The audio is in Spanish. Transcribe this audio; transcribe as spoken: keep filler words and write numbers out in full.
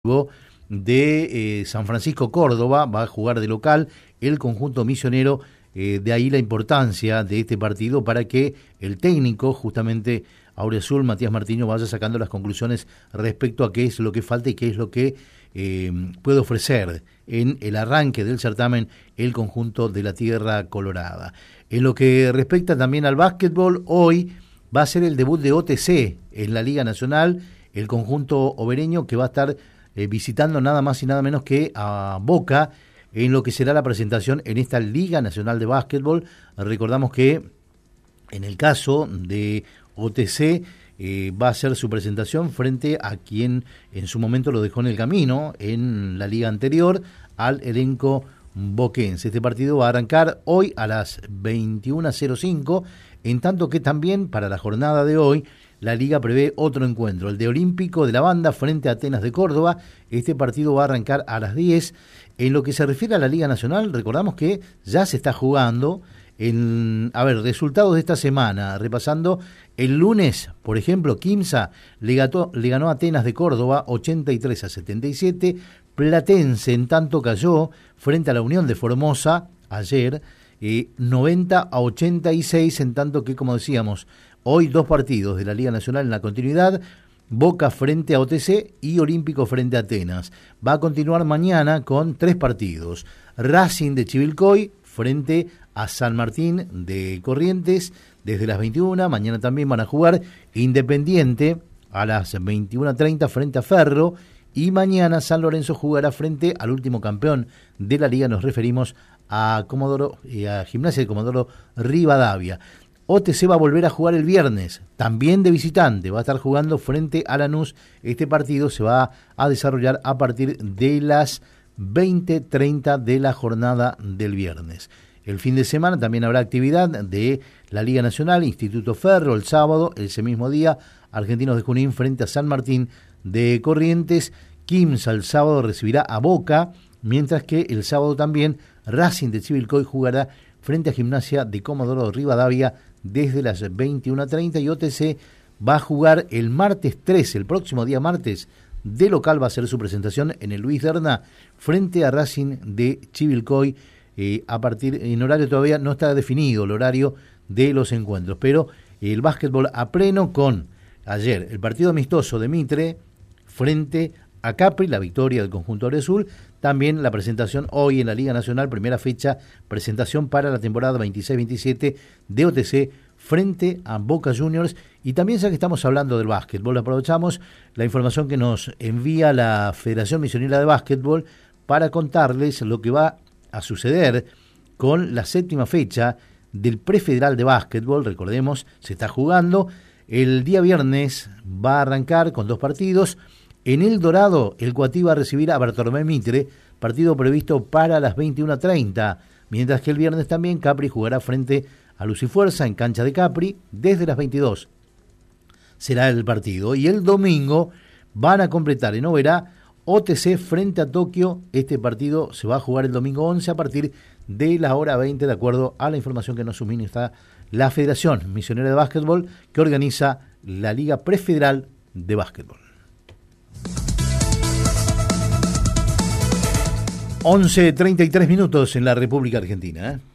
de eh, San Francisco Córdoba, va a jugar de local el conjunto misionero, eh, de ahí la importancia de este partido para que el técnico, justamente Auriazul, Matías Martino, vaya sacando las conclusiones respecto a qué es lo que falta y qué es lo que eh, puede ofrecer en el arranque del certamen el conjunto de la Tierra Colorada. En lo que respecta también al básquetbol, hoy va a ser el debut de O T C en la Liga Nacional, el conjunto obereño que va a estar Eh, visitando nada más y nada menos que a Boca en lo que será la presentación en esta Liga Nacional de Básquetbol. Recordamos que en el caso de O T C eh, va a ser su presentación frente a quien en su momento lo dejó en el camino en la liga anterior, al elenco boquense. Este partido va a arrancar hoy a las veintiuna cero cinco, en tanto que también para la jornada de hoy la Liga prevé otro encuentro, el de Olímpico de la Banda frente a Atenas de Córdoba. Este partido va a arrancar a las diez. En lo que se refiere a la Liga Nacional, recordamos que ya se está jugando. En, a ver, resultados de esta semana, repasando, el lunes, por ejemplo, Quimsa le, gató, le ganó a Atenas de Córdoba ochenta y tres a setenta y siete. Platense, en tanto, cayó frente a la Unión de Formosa ayer, eh, noventa a ochenta y seis, en tanto que, como decíamos, hoy dos partidos de la Liga Nacional en la continuidad, Boca frente a O T C y Olímpico frente a Atenas. Va a continuar mañana con tres partidos. Racing de Chivilcoy frente a San Martín de Corrientes desde las veintiuna. Mañana también van a jugar Independiente a las veintiuna treinta frente a Ferro. Y mañana San Lorenzo jugará frente al último campeón de la Liga. Nos referimos a Comodoro, eh, a Gimnasia de Comodoro Rivadavia. O T C va a volver a jugar el viernes, también de visitante, va a estar jugando frente a Lanús. Este partido se va a desarrollar a partir de las veinte treinta de la jornada del viernes. El fin de semana también habrá actividad de la Liga Nacional, Instituto Ferro, el sábado, ese mismo día, Argentinos de Junín frente a San Martín de Corrientes. Quimsa el sábado recibirá a Boca, mientras que el sábado también Racing de Chivilcoy jugará frente a Gimnasia de Comodoro Rivadavia desde las veintiuna treinta, y O T C va a jugar el martes trece, el próximo día martes, de local va a ser su presentación en el Luis Derna frente a Racing de Chivilcoy, eh, a partir, en horario todavía no está definido el horario de los encuentros, pero el básquetbol a pleno con ayer el partido amistoso de Mitre frente a Capri, la victoria del conjunto Auriazul. También la presentación hoy en la Liga Nacional, primera fecha, presentación para la temporada veintiséis veintisiete de O T C frente a Boca Juniors. Y también, ya que estamos hablando del básquetbol, aprovechamos la información que nos envía la Federación Misionera de Básquetbol para contarles lo que va a suceder con la séptima fecha del Prefederal de Básquetbol. Recordemos, se está jugando. El día viernes va a arrancar con dos partidos. En El Dorado, el Cuatí va a recibir a Bartolomé Mitre, partido previsto para las veintiuna treinta, mientras que el viernes también Capri jugará frente a Luz y Fuerza en cancha de Capri desde las veintidós. Será el partido. Y el domingo van a completar en Oberá O T C frente a Tokio. Este partido se va a jugar el domingo once a partir de la hora veinte, de acuerdo a la información que nos suministra la Federación Misionera de Básquetbol, que organiza la Liga Prefederal de Básquetbol. once treinta y tres minutos en la República Argentina, ¿eh?